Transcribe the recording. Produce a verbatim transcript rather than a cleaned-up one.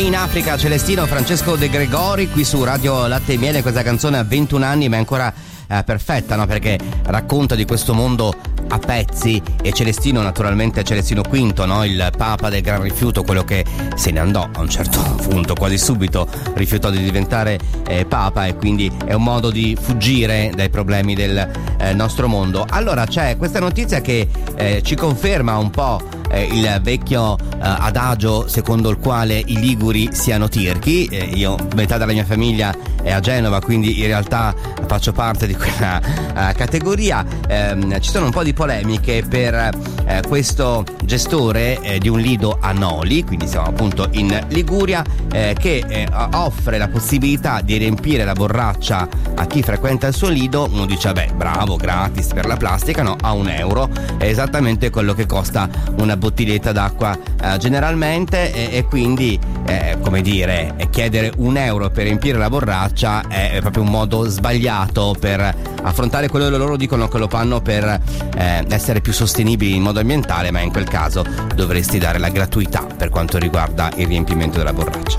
in Africa, Celestino, Francesco De Gregori qui su Radio Latte e Miele. Questa canzone ha ventuno anni ma è ancora eh, perfetta, no? Perché racconta di questo mondo a pezzi, e Celestino naturalmente Celestino quinto, no? Il papa del gran rifiuto, quello che se ne andò a un certo punto, quasi subito rifiutò di diventare eh, papa, e quindi è un modo di fuggire dai problemi del eh, nostro mondo. Allora c'è questa notizia che eh, ci conferma un po' eh, il vecchio eh, adagio secondo il quale i liguri siano tirchi. eh, io metà della mia famiglia è a Genova, quindi in realtà faccio parte di quella uh, categoria. Eh, ci sono un po' di polemiche per eh, questo gestore eh, di un lido a Noli, quindi siamo appunto in Liguria, eh, che eh, offre la possibilità di riempire la borraccia a chi frequenta il suo lido. Uno dice vabbè, bravo, gratis per la plastica. No, a un euro è esattamente quello che costa una bottiglietta d'acqua eh, generalmente, e, e quindi eh, come dire, chiedere un euro per riempire la borraccia è proprio un modo sbagliato per affrontare quello che loro dicono che lo fanno per eh, essere più sostenibili in modo ambientale, ma in quel caso dovresti dare la gratuità per quanto riguarda il riempimento della borraccia.